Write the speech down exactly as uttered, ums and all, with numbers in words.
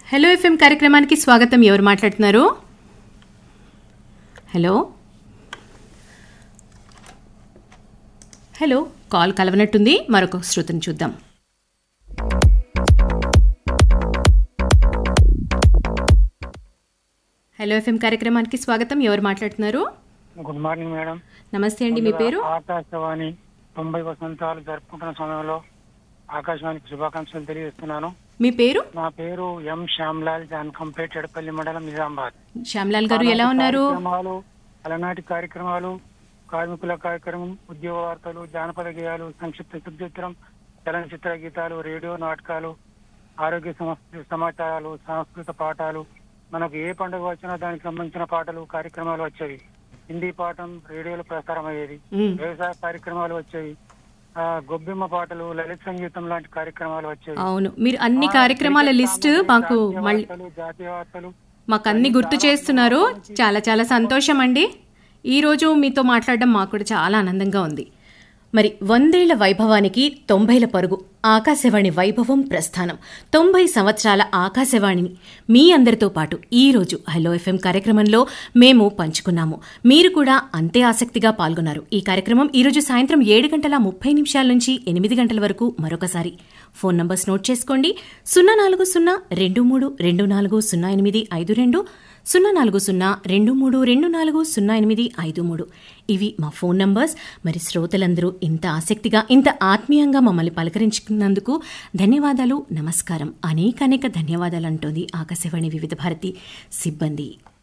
Hello FM కార్యక్రమానికి స్వాగతం. ఎవరు మాట్లాడుతున్నారు? Hello hello call కలవనట్టుంది. మరొక శ్రోతను చూద్దాం. హలో ఎఫ్ఎం కార్యక్రమానికి స్వాగతం. ఎవరు మాట్లాడుతున్నారు? Good morning madam. నమస్తే అండి. మీ పేరు? ఆకాశవాణి తొంభై వసంతాలు జరుపుకుంటున్న సమయంలో ఆకాశవాణికి శుభాకాంక్షలు తెలియజేస్తున్నాను. మీ పేరు? నా పేరు ఎం శ్యామ్లాల్, జాన్కంపేట్, ఎడపల్లి మండలం, నిజామాబాద్. శ్యామ్లాల్ గారు ఎలా ఉన్నారు? కార్యక్రమాలు, అలనాటి కార్యక్రమాలు, కార్మికుల కార్యక్రమం, ఉద్యోగ వార్తలు, జానపద గేయాలు, సంక్షిప్త చిత్రం, చలనచిత్ర గీతాలు, రేడియో నాటకాలు, ఆరోగ్య సమాచారాలు, సంస్కృత పాఠాలు, మనకు ఏ పండుగ వచ్చినా దానికి సంబంధించిన పాటలు కార్యక్రమాలు వచ్చేవి. హిందీ పాఠం రేడియోలో ప్రసారం అయ్యేది. వ్యవసాయ కార్యక్రమాలు వచ్చేవి. గొబ్బెమ్మ పాటలు, లలిత సంగీతం లాంటి కార్యక్రమాలు వచ్చేవి. అవును, మీరు అన్ని కార్యక్రమాల లిస్ట్ మాకు మళ్ళీ జాతీయ వార్తలు మాకు అన్ని గుర్తు చేస్తున్నారు. చాలా చాలా సంతోషం అండి. ఈ రోజు మీతో మాట్లాడడం మాకు కూడా చాలా ఆనందంగా ఉంది. మరి వందేళ్ల వైభవానికి తొంభైల పరుగు. ఆకాశవాణి వైభవం ప్రస్థానం. తొంభై సంవత్సరాల ఆకాశవాణిని మీ అందరితో పాటు ఈరోజు హలో ఎఫ్ఎం కార్యక్రమంలో మేము పంచుకున్నాము. మీరు కూడా అంతే ఆసక్తిగా పాల్గొన్నారు. ఈ కార్యక్రమం ఈరోజు సాయంత్రం ఏడు గంటల ముప్పై నిమిషాల నుంచి ఎనిమిది గంటల వరకు. మరొకసారి ఫోన్ నంబర్స్ నోట్ చేసుకోండి. సున్నా నాలుగు సున్నా రెండు మూడు రెండు నాలుగు సున్నా ఎనిమిది ఐదు రెండు, సున్నా నాలుగు సున్నా రెండు మూడు రెండు నాలుగు సున్నా ఎనిమిది ఐదు మూడు. ఇవి మా ఫోన్ నంబర్స్. మరి శ్రోతలందరూ ఇంత ఆసక్తిగా, ఇంత ఆత్మీయంగా మమ్మల్ని పలకరించుకున్నందుకు ధన్యవాదాలు, నమస్కారం. అనేక అనేక ధన్యవాదాలు అంటోంది ఆకాశవాణి వివిధ భారతి సిబ్బంది.